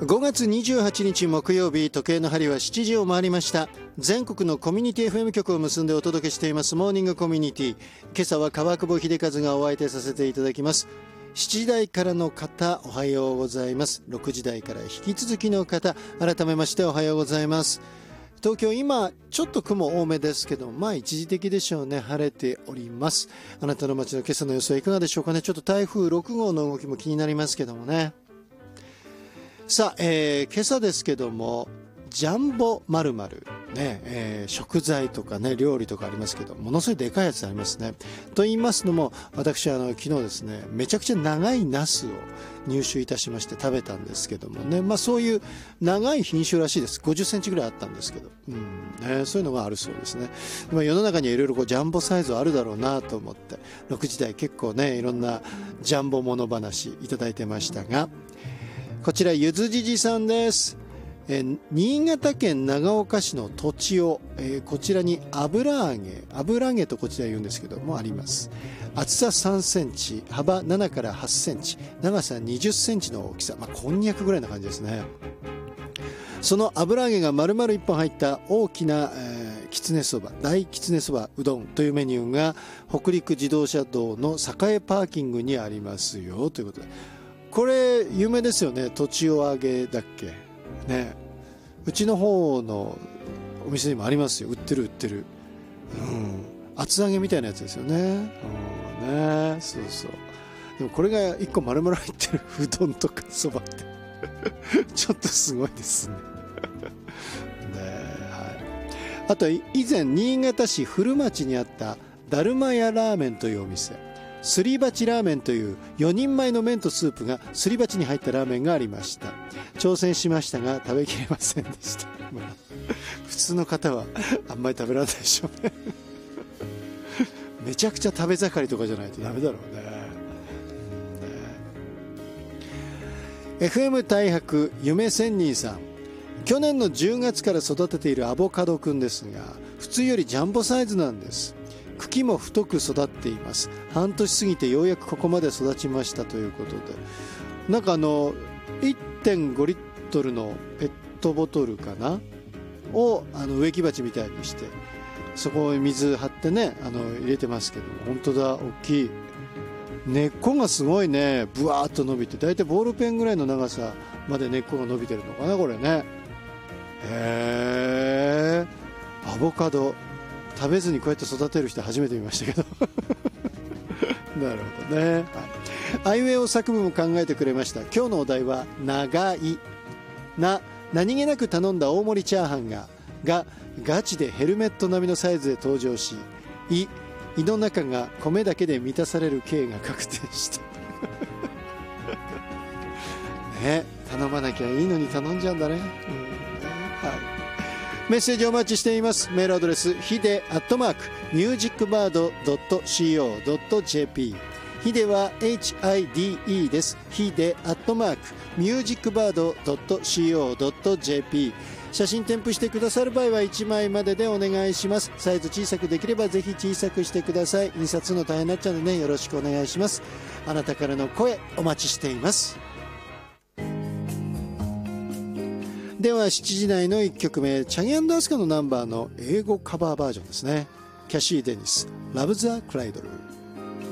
5月28日木曜日、時計の針は7時を回りました。全国のコミュニティ FM 局を結んでお届けしていますモーニングコミュニティ。今朝は川久保秀和がお相手させていただきます。7時台からの方おはようございます。6時台から引き続きの方改めましておはようございます。東京今ちょっと雲多めですけど、一時的でしょうね。晴れております。あなたの街の今朝の様子はいかがでしょうかね。ちょっと台風6号の動きも気になりますけどもね。さあ、今朝ですけどもジャンボ〇〇ね、食材とかね料理とかありますけど、ものすごいでかいやつありますね。と言いますのも、私は昨日ですね、めちゃくちゃ長いナスを入手いたしまして食べたんですけどもね、そういう長い品種らしいです。50センチぐらいあったんですけど、そういうのがあるそうですね。世の中にはいろいろジャンボサイズあるだろうなと思って、6時台結構ねいろんなジャンボもの話いただいてましたが、こちらゆずじじさんです。新潟県長岡市の土地を、こちらに油揚げとこちら言うんですけどもあります。厚さ3センチ、幅7から8センチ、長さ20センチの大きさ、こんにゃくぐらいな感じですね。その油揚げが丸々1本入った大きな、きつねそば、大きつねそばうどんというメニューが北陸自動車道の栄パーキングにありますよということで、これ有名ですよね。土地を揚げだっけね。うちの方のお店にもありますよ。売ってる、厚揚げみたいなやつですよね。そうそう。でもこれが1個丸々入ってるうどんとかそばってちょっとすごいですねあと以前新潟市古町にあっただるま屋ラーメンというお店、すり鉢ラーメンという4人前の麺とスープがすり鉢に入ったラーメンがありました。挑戦しましたが食べきれませんでした普通の方はあんまり食べられないでしょうねめちゃくちゃ食べ盛りとかじゃないとダメだろうね。FM 大白夢仙人さん、去年の10月から育てているアボカドくんですが、普通よりジャンボサイズなんです。茎も太く育っています。半年過ぎてようやくここまで育ちましたということで、なんか1.5 リットルのペットボトルかなを植木鉢みたいにして、そこに水張ってね入れてますけど、本当だ、大きい。根っこがすごいね、ブワーっと伸びて、だいたいボールペンぐらいの長さまで根っこが伸びてるのかなこれね。アボカド食べずにこうやって育てる人初めて見ましたけどなるほどね。アイウェイオ作文も考えてくれました。今日のお題は長い何気なく頼んだ大盛りチャーハンがガチでヘルメット並みのサイズで登場し、胃の中が米だけで満たされる経が確定したね、頼まなきゃいいのに頼んじゃうんだね。メッセージお待ちしています。メールアドレスひで@musicbird.co.jp、 ひでは HIDE です。ひで@musicbird.co.jp。 写真添付してくださる場合は1枚まででお願いします。サイズ小さくできればぜひ小さくしてください。印刷の大変になっちゃうのでね、よろしくお願いします。あなたからの声お待ちしています。では7時台の1曲目、チャギ&アスカのナンバーの英語カバーバージョンですね。キャシー・デニス、Love the Cradle。